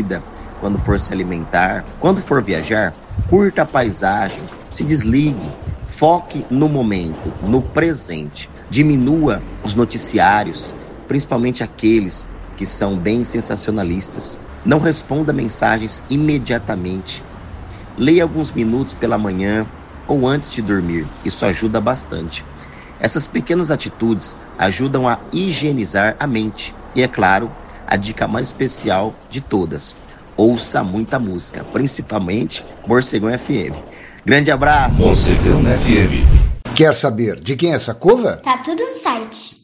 comida, quando for se alimentar, quando for viajar, curta a paisagem, se desligue, foque no momento, no presente. Diminua os noticiários, principalmente aqueles que são bem sensacionalistas. Não responda mensagens imediatamente. Leia alguns minutos pela manhã ou antes de dormir. Isso ajuda bastante. Essas pequenas atitudes ajudam a higienizar a mente. E é claro, a dica mais especial de todas: ouça muita música, principalmente Morcegão FM. Grande abraço! Morcegão FM. Quer saber de quem é essa cover? Tá tudo no site.